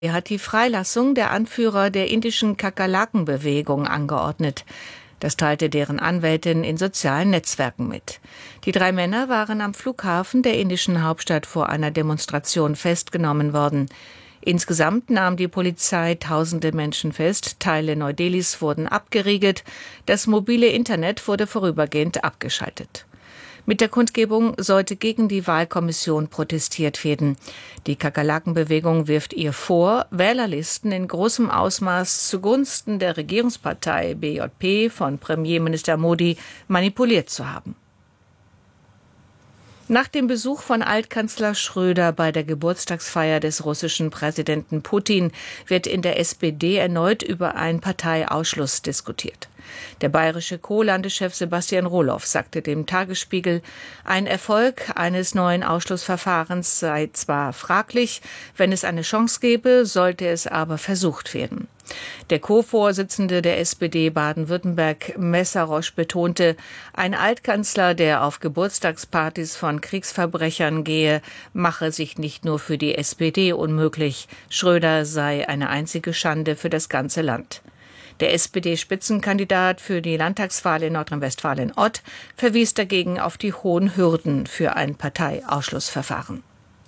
Er hat die Freilassung der Anführer der indischen Kakerlakenbewegung angeordnet. Das teilte deren Anwältin in sozialen Netzwerken mit. Die 3 Männer waren am Flughafen der indischen Hauptstadt vor einer Demonstration festgenommen worden. Insgesamt nahm die Polizei tausende Menschen fest, Teile Neu-Delhis wurden abgeriegelt, das mobile Internet wurde vorübergehend abgeschaltet. Mit der Kundgebung sollte gegen die Wahlkommission protestiert werden. Die Kakerlakenbewegung wirft ihr vor, Wählerlisten in großem Ausmaß zugunsten der Regierungspartei BJP von Premierminister Modi manipuliert zu haben. Nach dem Besuch von Altkanzler Schröder bei der Geburtstagsfeier des russischen Präsidenten Putin wird in der SPD erneut über einen Parteiausschluss diskutiert. Der bayerische Co-Landeschef Sebastian Roloff sagte dem Tagesspiegel, ein Erfolg eines neuen Ausschlussverfahrens sei zwar fraglich, wenn es eine Chance gäbe, sollte es aber versucht werden. Der Co-Vorsitzende der SPD Baden-Württemberg, Meszaros, betonte, ein Altkanzler, der auf Geburtstagspartys von Kriegsverbrechern gehe, mache sich nicht nur für die SPD unmöglich. Schröder sei eine einzige Schande für das ganze Land. Der SPD-Spitzenkandidat für die Landtagswahl in Nordrhein-Westfalen Ott verwies dagegen auf die hohen Hürden für ein Parteiausschlussverfahren.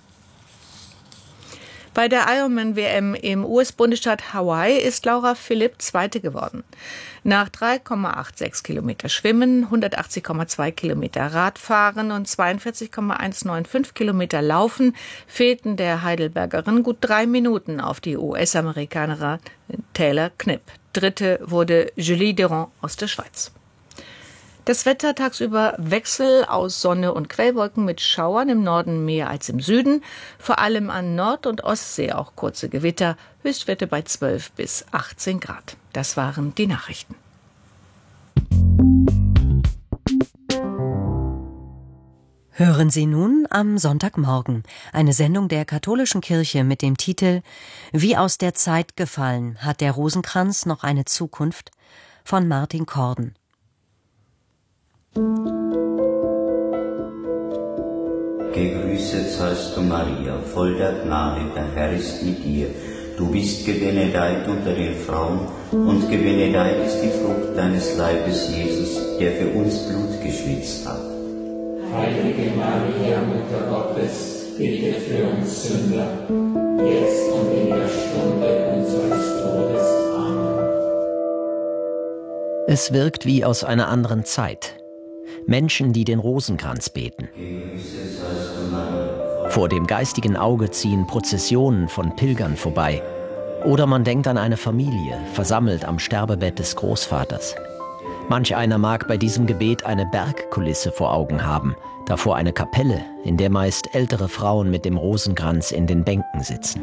Bei der Ironman-WM im US-Bundesstaat Hawaii ist Laura Philipp Zweite geworden. Nach 3,86 Kilometer Schwimmen, 180,2 Kilometer Radfahren und 42,195 Kilometer Laufen fehlten der Heidelbergerin gut 3 Minuten auf die US-Amerikanerin Taylor Knipp. Dritte wurde Julie Durand aus der Schweiz. Das Wetter tagsüber Wechsel aus Sonne und Quellwolken mit Schauern, im Norden mehr als im Süden. Vor allem an Nord- und Ostsee auch kurze Gewitter, Höchstwerte bei 12 bis 18 Grad. Das waren die Nachrichten. Hören Sie nun am Sonntagmorgen eine Sendung der katholischen Kirche mit dem Titel »Wie aus der Zeit gefallen, hat der Rosenkranz noch eine Zukunft?« von Martin Korden. Gegrüßet seist du, Maria, voll der Gnade, der Herr ist mit dir. Du bist gebenedeit unter den Frauen, und gebenedeit ist die Frucht deines Leibes, Jesus, der für uns Blut geschwitzt hat. Heilige Maria, Mutter Gottes, bitte für uns Sünder, jetzt und in der Stunde unseres Todes. Amen. Es wirkt wie aus einer anderen Zeit. Menschen, die den Rosenkranz beten. Vor dem geistigen Auge ziehen Prozessionen von Pilgern vorbei. Oder man denkt an eine Familie, versammelt am Sterbebett des Großvaters. Manch einer mag bei diesem Gebet eine Bergkulisse vor Augen haben, davor eine Kapelle, in der meist ältere Frauen mit dem Rosenkranz in den Bänken sitzen.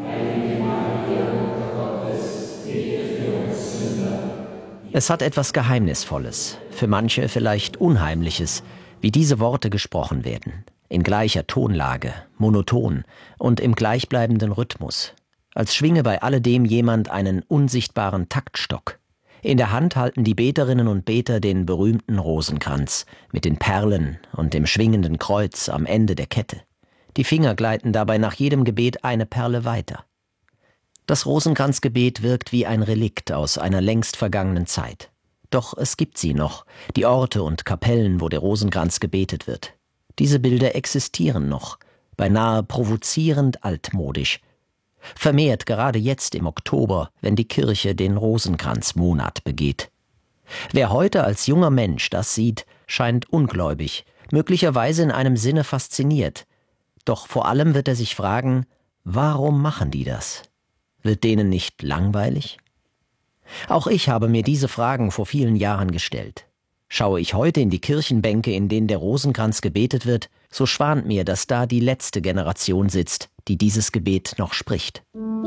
Es hat etwas Geheimnisvolles, für manche vielleicht Unheimliches, wie diese Worte gesprochen werden, in gleicher Tonlage, monoton und im gleichbleibenden Rhythmus, als schwinge bei alledem jemand einen unsichtbaren Taktstock. In der Hand halten die Beterinnen und Beter den berühmten Rosenkranz mit den Perlen und dem schwingenden Kreuz am Ende der Kette. Die Finger gleiten dabei nach jedem Gebet eine Perle weiter. Das Rosenkranzgebet wirkt wie ein Relikt aus einer längst vergangenen Zeit. Doch es gibt sie noch, die Orte und Kapellen, wo der Rosenkranz gebetet wird. Diese Bilder existieren noch, beinahe provozierend altmodisch. Vermehrt gerade jetzt im Oktober, wenn die Kirche den Rosenkranzmonat begeht. Wer heute als junger Mensch das sieht, scheint ungläubig, möglicherweise in einem Sinne fasziniert. Doch vor allem wird er sich fragen, warum machen die das? Wird denen nicht langweilig? Auch ich habe mir diese Fragen vor vielen Jahren gestellt. Schaue ich heute in die Kirchenbänke, in denen der Rosenkranz gebetet wird, so schwant mir, dass da die letzte Generation sitzt, die dieses Gebet noch spricht.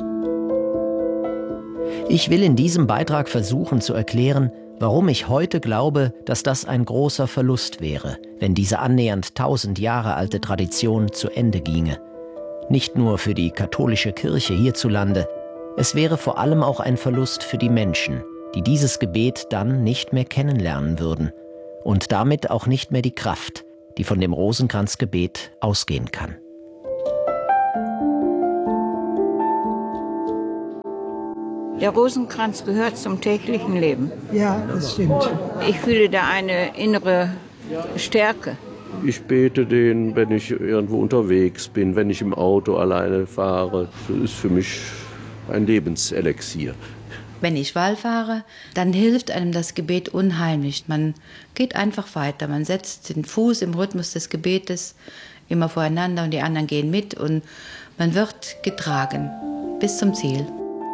Ich will in diesem Beitrag versuchen zu erklären, warum ich heute glaube, dass das ein großer Verlust wäre, wenn diese annähernd 1000 Jahre alte Tradition zu Ende ginge. Nicht nur für die katholische Kirche hierzulande, es wäre vor allem auch ein Verlust für die Menschen, die dieses Gebet dann nicht mehr kennenlernen würden und damit auch nicht mehr die Kraft, die von dem Rosenkranzgebet ausgehen kann. Der Rosenkranz gehört zum täglichen Leben. Ja, das stimmt. Ich fühle da eine innere Stärke. Ich bete den, wenn ich irgendwo unterwegs bin, wenn ich im Auto alleine fahre. Das ist für mich ein Lebenselixier. Wenn ich wallfahre, dann hilft einem das Gebet unheimlich. Man geht einfach weiter. Man setzt den Fuß im Rhythmus des Gebetes immer voreinander und die anderen gehen mit und man wird getragen bis zum Ziel.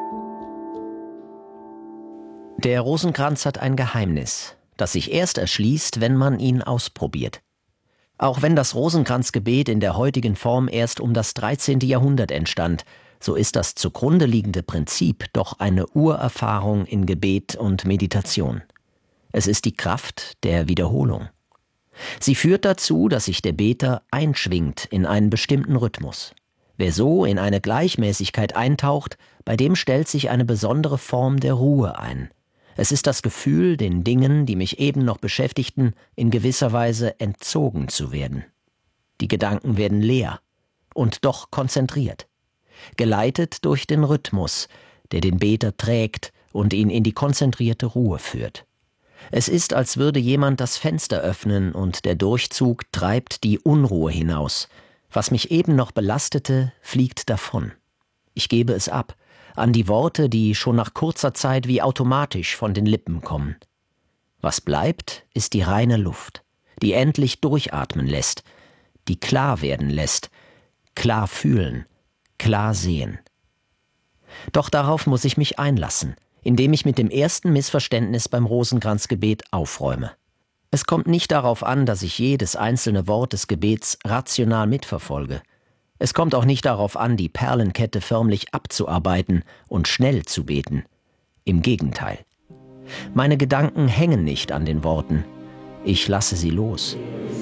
Der Rosenkranz hat ein Geheimnis, das sich erst erschließt, wenn man ihn ausprobiert. Auch wenn das Rosenkranzgebet in der heutigen Form erst um das 13. Jahrhundert entstand, so ist das zugrunde liegende Prinzip doch eine Urerfahrung in Gebet und Meditation. Es ist die Kraft der Wiederholung. Sie führt dazu, dass sich der Beter einschwingt in einen bestimmten Rhythmus. Wer so in eine Gleichmäßigkeit eintaucht, bei dem stellt sich eine besondere Form der Ruhe ein. Es ist das Gefühl, den Dingen, die mich eben noch beschäftigten, in gewisser Weise entzogen zu werden. Die Gedanken werden leer und doch konzentriert, geleitet durch den Rhythmus, der den Beter trägt und ihn in die konzentrierte Ruhe führt. Es ist, als würde jemand das Fenster öffnen und der Durchzug treibt die Unruhe hinaus. Was mich eben noch belastete, fliegt davon. Ich gebe es ab an die Worte, die schon nach kurzer Zeit wie automatisch von den Lippen kommen. Was bleibt, ist die reine Luft, die endlich durchatmen lässt, die klar werden lässt, klar fühlen, klar sehen. Doch darauf muss ich mich einlassen, indem ich mit dem ersten Missverständnis beim Rosenkranzgebet aufräume. Es kommt nicht darauf an, dass ich jedes einzelne Wort des Gebets rational mitverfolge. Es kommt auch nicht darauf an, die Perlenkette förmlich abzuarbeiten und schnell zu beten. Im Gegenteil. Meine Gedanken hängen nicht an den Worten. Ich lasse sie los.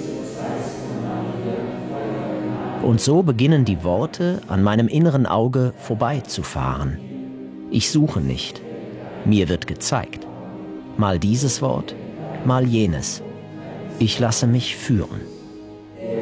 Und so beginnen die Worte an meinem inneren Auge vorbeizufahren. Ich suche nicht. Mir wird gezeigt. Mal dieses Wort, mal jenes. Ich lasse mich führen.